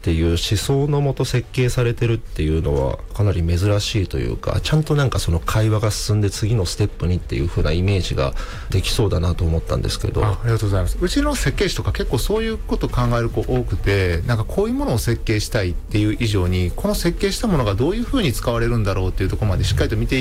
っていう思想のもと設計されてるっていうのはかなり珍しいというか、ちゃんとなんかその会話が進んで次のステップにっていう風なイメージができそうだなと思ったんですけど。 ありがとうございます。うちの設計士とか結構そういうこと考える子多くて、なんかこういうものを設計したいっていう以上に、この設計したものがどういう風に使われるんだろうっていうところまでしっかりと見て